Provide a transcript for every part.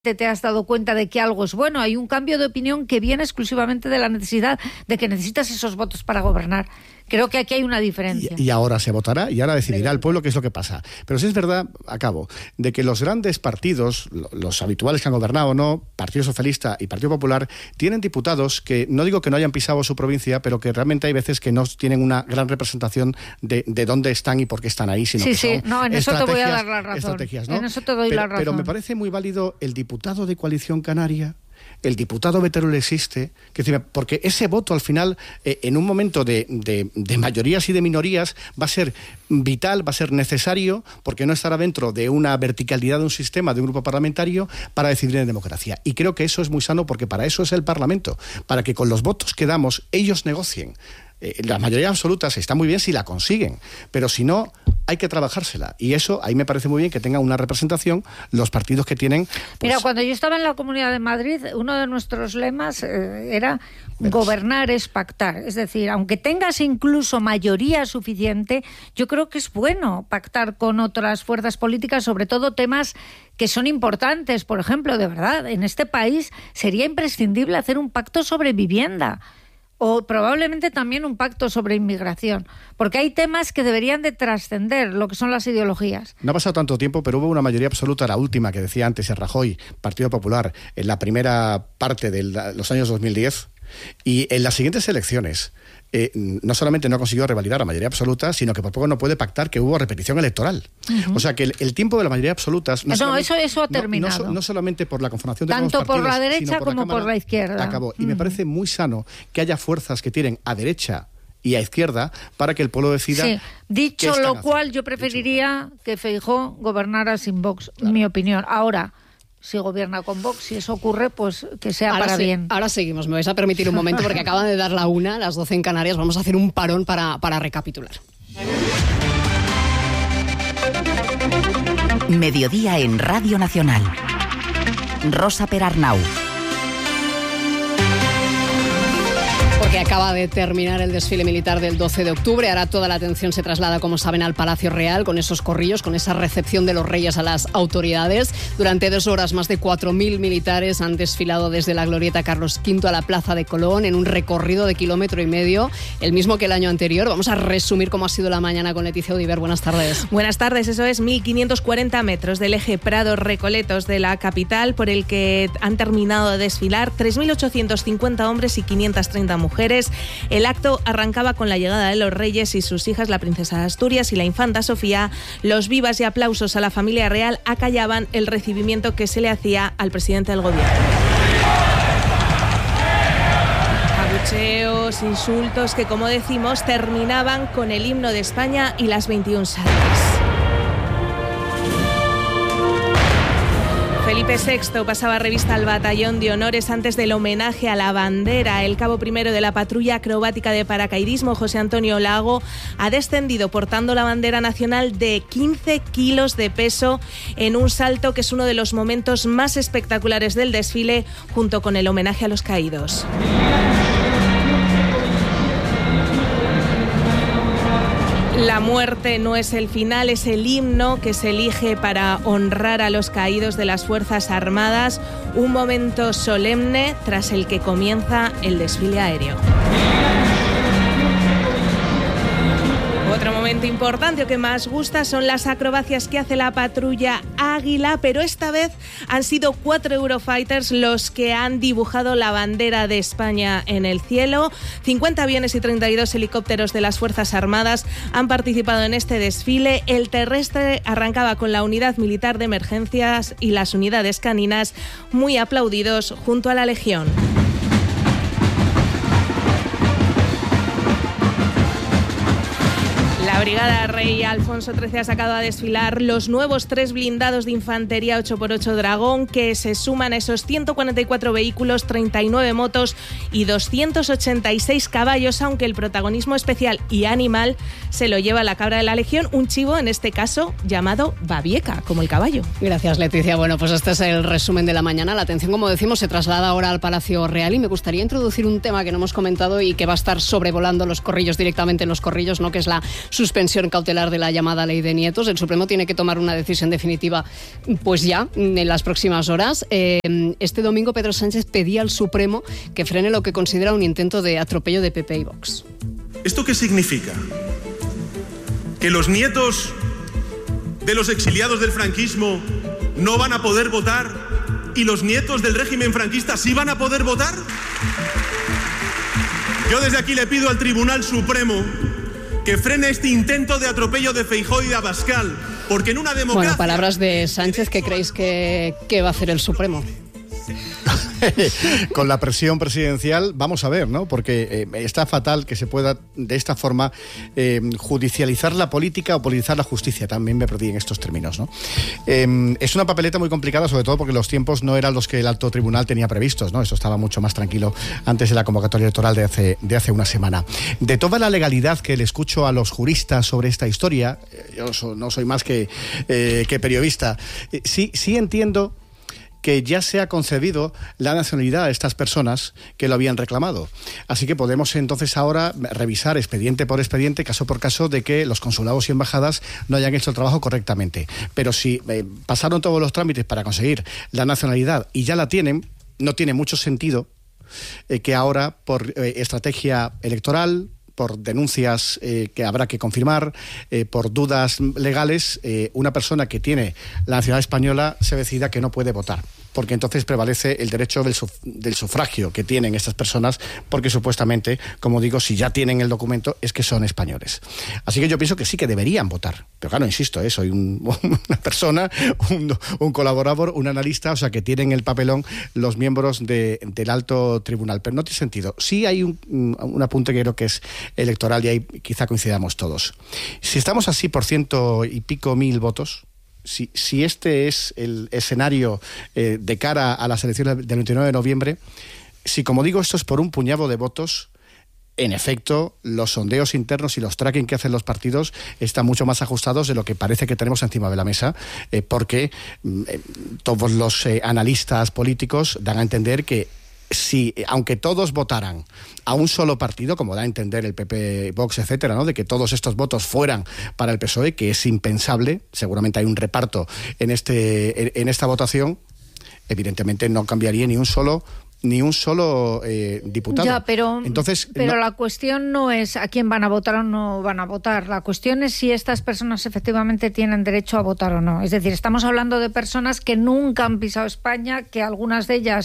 te has dado cuenta de que algo es bueno. Hay un cambio de opinión que viene exclusivamente de la necesidad de que necesitas esos votos para gobernar. Creo que aquí hay una diferencia. Y ahora se votará y ahora decidirá el pueblo qué es lo que pasa. Pero sí es verdad, acabo, de que los grandes partidos, los habituales que han gobernado o no, Partido Socialista y Partido Popular, tienen diputados que, no digo que no hayan pisado su provincia, pero que realmente hay veces que no tienen una gran representación de dónde están y por qué están ahí, sino que son no, en eso te voy a dar la razón. Estrategias, ¿no? En eso te doy la razón. Pero me parece muy válido el diputado de Coalición Canaria, el diputado Beteruel existe, porque ese voto al final, en un momento de mayorías y de minorías, va a ser vital, va a ser necesario, porque no estará dentro de una verticalidad de un sistema, de un grupo parlamentario, para decidir en democracia. Y creo que eso es muy sano, porque para eso es el Parlamento, para que con los votos que damos ellos negocien. La mayoría absoluta está muy bien si la consiguen, pero si no, hay que trabajársela. Y eso, ahí me parece muy bien que tengan una representación los partidos que tienen. Mira, cuando yo estaba en la Comunidad de Madrid, uno de nuestros lemas era gobernar es pactar. Es decir, aunque tengas incluso mayoría suficiente, yo creo que es bueno pactar con otras fuerzas políticas, sobre todo temas que son importantes. Por ejemplo, de verdad, en este país sería imprescindible hacer un pacto sobre vivienda. O probablemente también un pacto sobre inmigración, porque hay temas que deberían de trascender lo que son las ideologías. No ha pasado tanto tiempo, pero hubo una mayoría absoluta, la última que decía antes Rajoy, Partido Popular, en la primera parte de los años 2010, y en las siguientes elecciones no solamente no ha conseguido revalidar la mayoría absoluta, sino que por poco no puede pactar que hubo repetición electoral. O sea que el tiempo de la mayoría absoluta... Eso ha terminado. No solamente por la conformación de nuevos partidos, partidos, por la derecha por como la Cámara, por la izquierda. Acabó. Y me parece muy sano que haya fuerzas que tienen a derecha y a izquierda para que el pueblo decida. Sí. Dicho lo cual, yo preferiría que Feijóo gobernara sin Vox, claro. Mi opinión. Ahora, si gobierna con Vox, si eso ocurre, pues que sea ahora para bien. Ahora seguimos, me vais a permitir un momento porque acaban de dar la 1, las 12 en Canarias, vamos a hacer un parón para recapitular. Mediodía en Radio Nacional. Rosa Perarnau. Porque acaba de terminar el desfile militar del 12 de octubre. Ahora toda la atención se traslada, como saben, al Palacio Real, con esos corrillos, con esa recepción de los reyes a las autoridades. Durante 2 horas, más de 4.000 militares han desfilado desde la Glorieta Carlos V a la Plaza de Colón, en un recorrido de 1,5 kilómetros, el mismo que el año anterior. Vamos a resumir cómo ha sido la mañana con Leticia Odiver. Buenas tardes. Buenas tardes. Eso es 1.540 metros del eje Prado-Recoletos de la capital, por el que han terminado de desfilar 3.850 hombres y 530 mujeres. El acto arrancaba con la llegada de los reyes y sus hijas, la princesa de Asturias y la infanta Sofía. Los vivas y aplausos a la familia real acallaban el recibimiento que se le hacía al presidente del gobierno. Abucheos, insultos que, como decimos, terminaban con el himno de España y las 21 salves. Felipe VI pasaba revista al batallón de honores antes del homenaje a la bandera. El cabo primero de la patrulla acrobática de paracaidismo, José Antonio Lago, ha descendido portando la bandera nacional de 15 kilos de peso en un salto que es uno de los momentos más espectaculares del desfile, junto con el homenaje a los caídos. La muerte no es el final, es el himno que se elige para honrar a los caídos de las Fuerzas Armadas, un momento solemne tras el que comienza el desfile aéreo. Otro momento importante o que más gusta son las acrobacias que hace la patrulla Águila, pero esta vez han sido 4 Eurofighters los que han dibujado la bandera de España en el cielo. 50 aviones y 32 helicópteros de las Fuerzas Armadas han participado en este desfile. El terrestre arrancaba con la unidad militar de emergencias y las unidades caninas, muy aplaudidos junto a la Legión. La Brigada Rey Alfonso XIII ha sacado a desfilar los nuevos 3 blindados de infantería 8x8 Dragón, que se suman a esos 144 vehículos, 39 motos y 286 caballos, aunque el protagonismo especial y animal se lo lleva la cabra de la Legión, un chivo en este caso llamado Babieca, como el caballo. Gracias, Leticia. Bueno, pues este es el resumen de la mañana. La atención, como decimos, se traslada ahora al Palacio Real y me gustaría introducir un tema que no hemos comentado y que va a estar sobrevolando los corrillos, directamente en los corrillos, ¿no? Que es la suspensión suspensión cautelar de la llamada ley de nietos. El Supremo tiene que tomar una decisión definitiva pues ya, en las próximas horas. Este domingo Pedro Sánchez pedía al Supremo que frene lo que considera un intento de atropello de PP y Vox. ¿Esto qué significa? ¿Que los nietos de los exiliados del franquismo no van a poder votar y los nietos del régimen franquista sí van a poder votar? Yo desde aquí le pido al Tribunal Supremo que frene este intento de atropello de Feijóo y de Abascal, porque en una democracia... Bueno, palabras de Sánchez. ¿Qué creéis que va a hacer el Supremo? Con la presión presidencial, vamos a ver, ¿no? Porque está fatal que se pueda de esta forma judicializar la política o politizar la justicia. También me perdí en estos términos, ¿no? Es una papeleta muy complicada, sobre todo porque los tiempos no eran los que el alto tribunal tenía previstos, ¿no? Eso estaba mucho más tranquilo antes de la convocatoria electoral de hace una semana. De toda la legalidad que le escucho a los juristas sobre esta historia, yo no soy más que periodista, sí entiendo que ya se ha concedido la nacionalidad a estas personas que lo habían reclamado. Así que podemos entonces ahora revisar expediente por expediente, caso por caso, de que los consulados y embajadas no hayan hecho el trabajo correctamente. Pero si pasaron todos los trámites para conseguir la nacionalidad y ya la tienen, no tiene mucho sentido que ahora, por estrategia electoral, por denuncias que habrá que confirmar, por dudas legales, una persona que tiene la nacionalidad española se decida que no puede votar, porque entonces prevalece el derecho del sufragio que tienen estas personas, porque supuestamente, como digo, si ya tienen el documento es que son españoles. Así que yo pienso que sí que deberían votar, pero claro, insisto, soy una persona, un colaborador, un analista, o sea, que tienen el papelón los miembros del alto tribunal, pero no tiene sentido. Sí hay un apunte que creo que es electoral y ahí quizá coincidamos todos. Si estamos así por 100 y pico mil votos, si este es el escenario de cara a las elecciones del 29 de noviembre, si, como digo, esto es por un puñado de votos, en efecto, los sondeos internos y los tracking que hacen los partidos están mucho más ajustados de lo que parece que tenemos encima de la mesa, porque todos los analistas políticos dan a entender que si, aunque todos votaran a un solo partido, como da a entender el PP, Vox, etcétera, ¿no?, de que todos estos votos fueran para el PSOE, que es impensable, seguramente hay un reparto en esta votación, evidentemente no cambiaría ni un solo diputado. Ya, pero entonces, la cuestión no es a quién van a votar o no van a votar. La cuestión es si estas personas efectivamente tienen derecho a votar o no. Es decir, estamos hablando de personas que nunca han pisado España, que algunas de ellas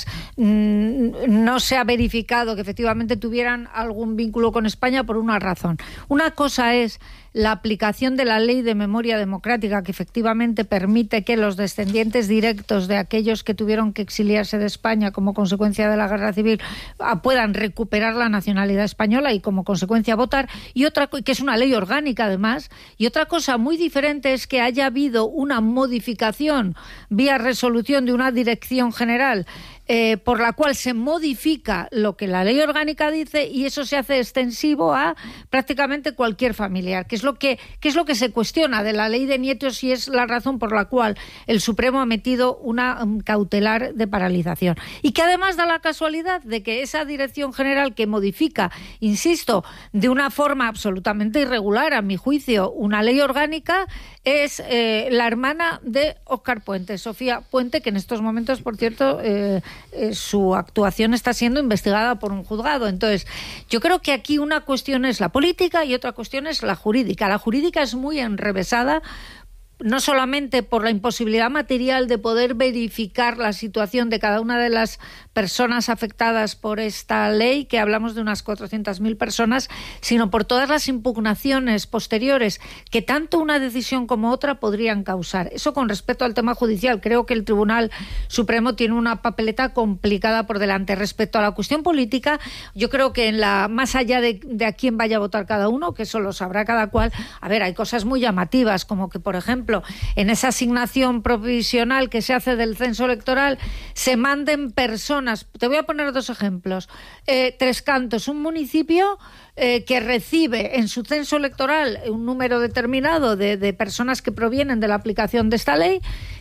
no se ha verificado que efectivamente tuvieran algún vínculo con España por una razón. Una cosa es la aplicación de la Ley de Memoria Democrática, que efectivamente permite que los descendientes directos de aquellos que tuvieron que exiliarse de España como consecuencia de la Guerra Civil puedan recuperar la nacionalidad española y como consecuencia votar, y otra, que es una ley orgánica además, y otra cosa muy diferente es que haya habido una modificación vía resolución de una dirección general por la cual se modifica lo que la ley orgánica dice, y eso se hace extensivo a prácticamente cualquier familiar, que es lo que se cuestiona de la ley de nietos, y es la razón por la cual el Supremo ha metido una cautelar de paralización. Y que además da la casualidad de que esa dirección general que modifica, insisto, de una forma absolutamente irregular, a mi juicio, una ley orgánica, es la hermana de Óscar Puente, Sofía Puente, que en estos momentos, por cierto, su actuación está siendo investigada por un juzgado. Entonces, yo creo que aquí una cuestión es la política y otra cuestión es la jurídica. La jurídica es muy enrevesada, no solamente por la imposibilidad material de poder verificar la situación de cada una de las personas afectadas por esta ley, que hablamos de unas 400.000 personas, sino por todas las impugnaciones posteriores que tanto una decisión como otra podrían causar. Eso con respecto al tema judicial. Creo que el Tribunal Supremo tiene una papeleta complicada por delante. Respecto a la cuestión política, yo creo que más allá de a quién vaya a votar cada uno, que eso lo sabrá cada cual, hay cosas muy llamativas, como que, por ejemplo, en esa asignación provisional que se hace del censo electoral, se manden personas. Te voy a poner dos ejemplos. Tres Cantos, un municipio que recibe en su censo electoral un número determinado de personas que provienen de la aplicación de esta ley,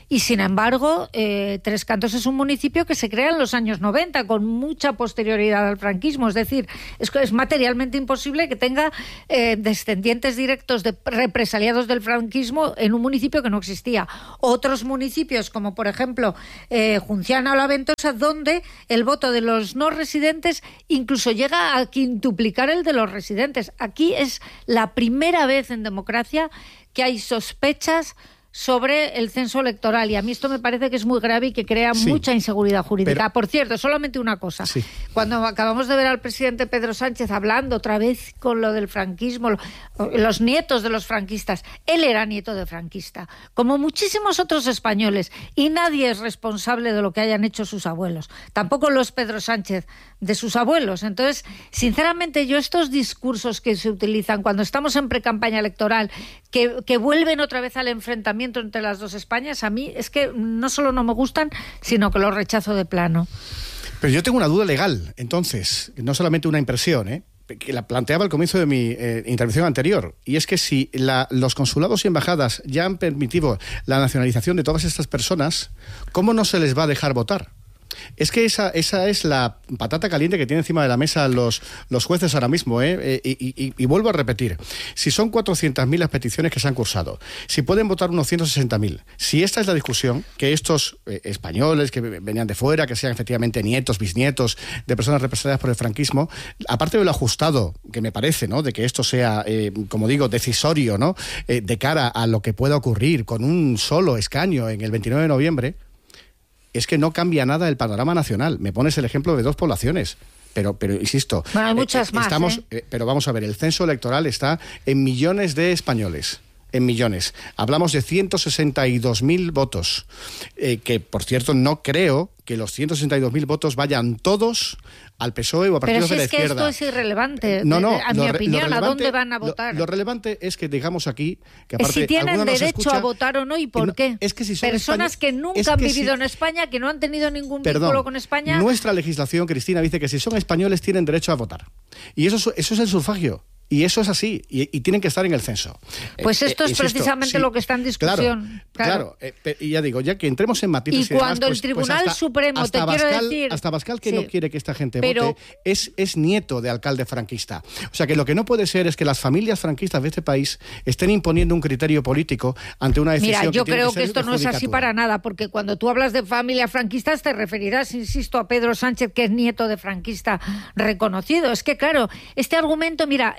Y sin embargo, Tres Cantos es un municipio que se crea en los años 90, con mucha posterioridad al franquismo. Es decir, es materialmente imposible que tenga descendientes directos de represaliados del franquismo en un municipio que no existía. Otros municipios, como por ejemplo Junciana o La Ventosa, donde el voto de los no residentes incluso llega a quintuplicar el de los residentes. Aquí es la primera vez en democracia que hay sospechas sobre el censo electoral, y a mí esto me parece que es muy grave y que crea mucha inseguridad jurídica. Pero, por cierto, solamente una cosa. Cuando acabamos de ver al presidente Pedro Sánchez hablando otra vez con lo del franquismo, los nietos de los franquistas, él era nieto de franquista, como muchísimos otros españoles, y nadie es responsable de lo que hayan hecho sus abuelos. Tampoco lo es Pedro Sánchez de sus abuelos. Entonces, sinceramente, yo estos discursos que se utilizan cuando estamos en precampaña electoral, que vuelven otra vez al enfrentamiento entre las dos Españas, a mí es que no solo no me gustan, sino que los rechazo de plano. Pero yo tengo una duda legal, entonces, no solamente una impresión, que la planteaba al comienzo de mi intervención anterior, y es que si los consulados y embajadas ya han permitido la nacionalización de todas estas personas, ¿cómo no se les va a dejar votar? Es que esa es la patata caliente que tienen encima de la mesa los jueces ahora mismo, y vuelvo a repetir, si son 400.000 las peticiones que se han cursado, si pueden votar unos 160.000, si esta es la discusión, que estos españoles que venían de fuera, que sean efectivamente nietos, bisnietos de personas represaliadas por el franquismo, aparte de lo ajustado que me parece, ¿no?, de que esto sea, como digo, decisorio, ¿no?, de cara a lo que pueda ocurrir con un solo escaño en el 29 de noviembre, es que no cambia nada el panorama nacional. Me pones el ejemplo de 2 poblaciones. Pero insisto, bueno, hay muchas más. Pero vamos a ver, el censo electoral está en millones de españoles. En millones. Hablamos de 162.000 votos. Que, por cierto, no creo que los 162.000 votos vayan todos al PSOE o a partidos de la izquierda. Pero si es que esto es irrelevante. A mi opinión, ¿a dónde van a votar? Lo relevante es que digamos aquí que aparte si tienen derecho a votar o no y por qué. Es que si son personas que nunca han vivido en España, que no han tenido ningún vínculo con España. Nuestra legislación, Cristina, dice que si son españoles tienen derecho a votar. Y eso es el sufragio. Y eso es así, y tienen que estar en el censo. Pues esto es precisamente lo que está en discusión. Claro. Y ya digo, ya que entremos en matices y cuando el Tribunal Supremo, te quiero decir... Hasta Abascal, que no quiere que esta gente vote, es nieto de alcalde franquista. O sea, que lo que no puede ser es que las familias franquistas de este país estén imponiendo un criterio político ante una decisión. Mira, yo creo que esto no es así para nada, porque cuando tú hablas de familias franquistas te referirás, insisto, a Pedro Sánchez, que es nieto de franquista reconocido. Es que, claro, este argumento, mira...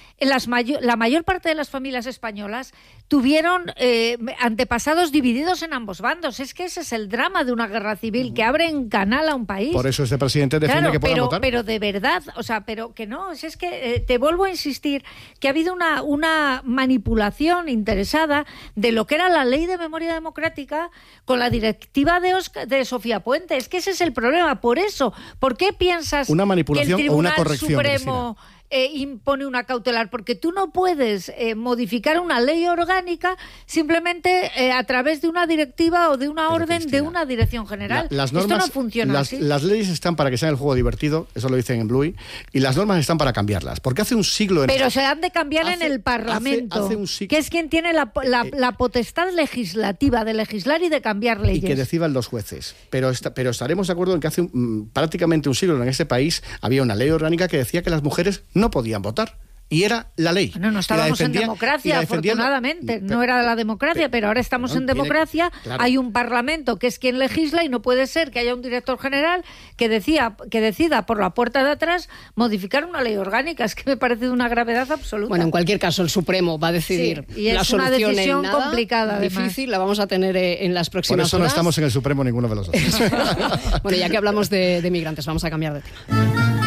la mayor parte de las familias españolas tuvieron antepasados divididos en ambos bandos. Es que ese es el drama de una guerra civil que abre en canal a un país. Por eso este presidente defiende que puedan votar. Pero de verdad, o sea, pero que no. Es que te vuelvo a insistir que ha habido una manipulación interesada de lo que era la Ley de Memoria Democrática con la directiva de Sofía Puente. Es que ese es el problema. Por eso, ¿por qué piensas una manipulación que el Tribunal o una corrección, Supremo... Cristina, impone una cautelar? Porque tú no puedes modificar una ley orgánica simplemente a través de una directiva o de una orden, Cristina, de una dirección general. Las normas, esto no funciona así. Las leyes están para que sea el juego divertido, eso lo dicen en Bluey, y las normas están para cambiarlas. Porque hace un siglo... Pero se han de cambiar en el Parlamento, que es quien tiene la potestad legislativa de legislar y de cambiar leyes. Y que decidan los jueces. Pero estaremos de acuerdo en que hace prácticamente un siglo en este país había una ley orgánica que decía que las mujeres no podían votar. Y era la ley. No estábamos en democracia, afortunadamente. No era la democracia, pero ahora estamos en democracia. Claro. Hay un parlamento que es quien legisla y no puede ser que haya un director general que decida por la puerta de atrás modificar una ley orgánica. Es que me parece de una gravedad absoluta. Bueno, en cualquier caso, el Supremo va a decidir y la es solución. Una decisión en nada, complicada, difícil, la vamos a tener en las próximas horas. Por eso no estamos en el Supremo ninguno de los dos. Bueno, ya que hablamos de migrantes, vamos a cambiar de tema.